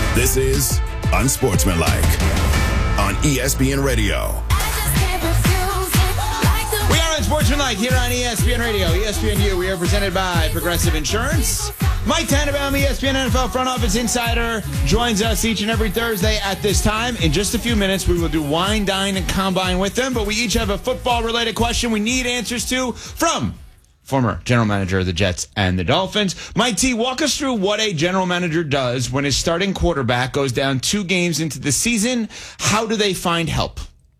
This is Unsportsmanlike on ESPN Radio. We are Unsportsmanlike here on ESPN Radio, ESPNU. We are presented by Progressive Insurance. Mike Tannenbaum, ESPN NFL Front Office Insider, joins us each and every Thursday at this time. In just a few minutes, we will do Wine, Dine, and Combine with them, but we each have a football-related question we need answers to from former general manager of the Jets and the Dolphins. Mike T, walk us through what a general manager does when his starting quarterback goes down 2 games into the season. How do they find help?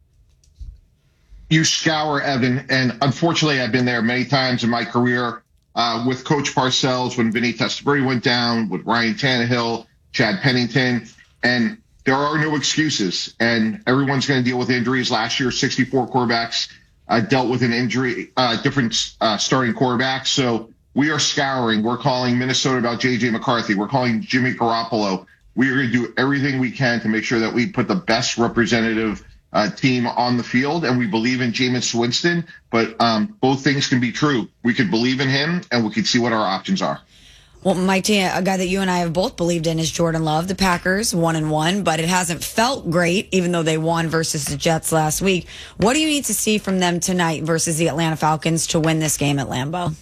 You scour, Evan, and unfortunately I've been there many times in my career with Coach Parcells when Vinny Testaverde went down, with Ryan Tannehill, Chad Pennington, and there are no excuses, and everyone's going to deal with injuries. Last year, 64 quarterbacks dealt with an injury, different starting quarterbacks. So we are scouring. We're calling Minnesota about J.J. McCarthy. We're calling Jimmy Garoppolo. We are going to do everything we can to make sure that we put the best representative team on the field, and we believe in Jameis Winston. But both things can be true. We could believe in him, and we could see what our options are. Well, Mike T, a guy that you and I have both believed in is Jordan Love. The Packers 1-1, but it hasn't felt great, even though they won versus the Jets last week. What do you need to see from them tonight versus the Atlanta Falcons to win this game at Lambeau?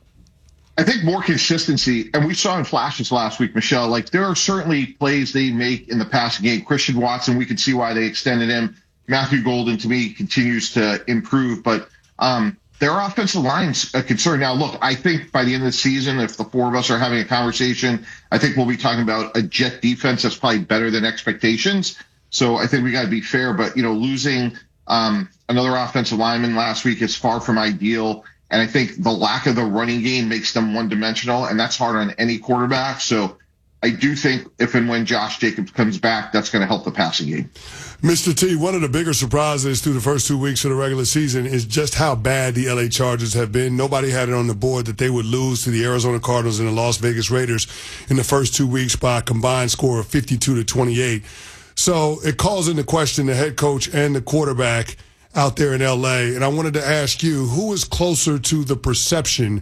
I think more consistency, and we saw in flashes last week, Michelle. Like, there are certainly plays they make in the passing game. Christian Watson, we could see why they extended him. Matthew Golden, to me, continues to improve, but their offensive line's a concern. Now, look, I think by the end of the season, if the four of us are having a conversation, I think we'll be talking about a Jet defense that's probably better than expectations. So I think we got to be fair, but, losing another offensive lineman last week is far from ideal. And I think the lack of the running game makes them one-dimensional, and that's hard on any quarterback. So I do think if and when Josh Jacobs comes back, that's going to help the passing game. Mr. T, one of the bigger surprises through the first 2 weeks of the regular season is just how bad the LA Chargers have been. Nobody had it on the board that they would lose to the Arizona Cardinals and the Las Vegas Raiders in the first 2 weeks by a combined score of 52-28. So it calls into question the head coach and the quarterback out there in LA. And I wanted to ask you, who is closer to the perception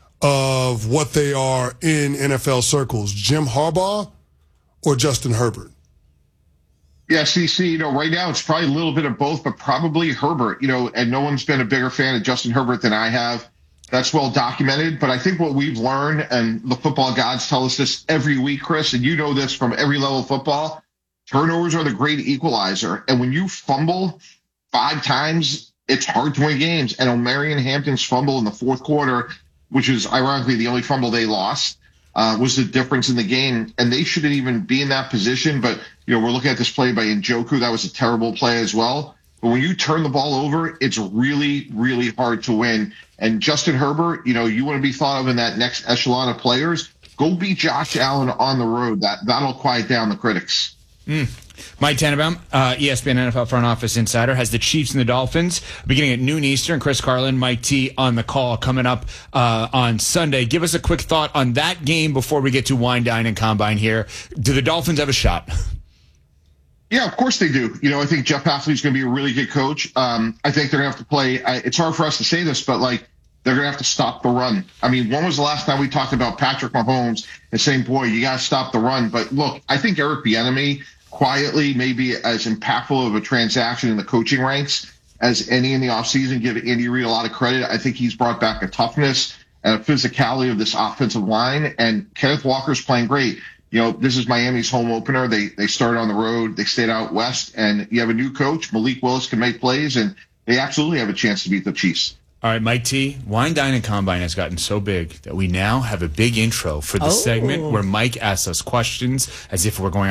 of what they are in NFL circles, Jim Harbaugh or Justin Herbert? Yeah, CC, right now it's probably a little bit of both, but probably Herbert, and no one's been a bigger fan of Justin Herbert than I have. That's well documented. But I think what we've learned, and the football gods tell us this every week, Chris, and you know this from every level of football, turnovers are the great equalizer. And when you fumble 5 times, it's hard to win games. And O'Marion Hampton's fumble in the fourth quarter, which is ironically the only fumble they lost, was the difference in the game. And they shouldn't even be in that position. But, we're looking at this play by Njoku. That was a terrible play as well. But when you turn the ball over, it's really, really hard to win. And Justin Herbert, you want to be thought of in that next echelon of players. Go beat Josh Allen on the road. That'll quiet down the critics. Mike Tannenbaum, ESPN NFL Front Office Insider, has the Chiefs and the Dolphins beginning at noon Eastern. Chris Carlin, Mike T on the call coming up on Sunday. Give us a quick thought on that game before we get to Wine, Dine, and Combine here. Do the Dolphins have a shot? Yeah, of course they do. I think Jeff Hafley's going to be a really good coach. I think they're going to have to play. It's hard for us to say this, but they're going to have to stop the run. I mean, when was the last time we talked about Patrick Mahomes and saying, boy, you got to stop the run? But look, I think Eric Bieniemy quietly maybe as impactful of a transaction in the coaching ranks as any in the offseason. Give Andy Reid a lot of credit. I think he's brought back a toughness and a physicality of this offensive line. And Kenneth Walker's playing great. This is Miami's home opener. They started on the road. They stayed out west. And you have a new coach. Malik Willis can make plays, and they absolutely have a chance to beat the Chiefs. All right, Mike T, Wine, Dine, and Combine has gotten so big that we now have a big intro for the segment where Mike asks us questions as if we're going